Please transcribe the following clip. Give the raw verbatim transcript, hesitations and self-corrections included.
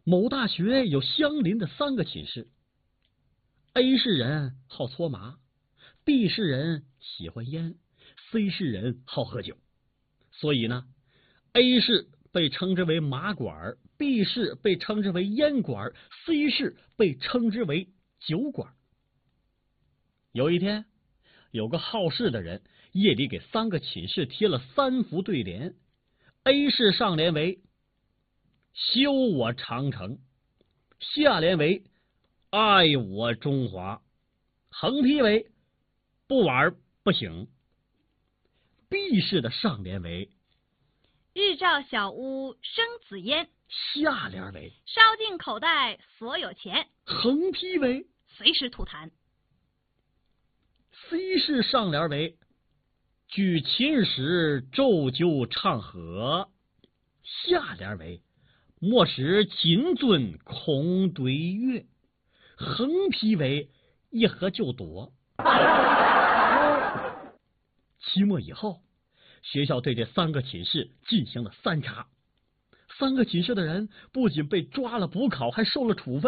某大学有相邻的三个寝室 ，A 市人好搓麻 ，B 市人喜欢烟 ，C 市人好喝酒。所以呢 ，A 市被称之为麻馆 ，B 市被称之为烟馆 ，C 市被称之为酒馆。有一天，有个好事的人夜里给三个寝室贴了三幅对联 ，A 市上联为修我长城，下联为爱我中华，横批为不玩不行。B 市的上联为日照小屋生紫烟， 下联为烧进口袋所有钱， 横批为随时吐痰。 C 市上联为举琴时骤酒唱和，下联为莫使金樽空对月，横批为一喝就躲。期末以后，学校对这三个寝室进行了三查，三个寝室的人不仅被抓了补考，还受了处分。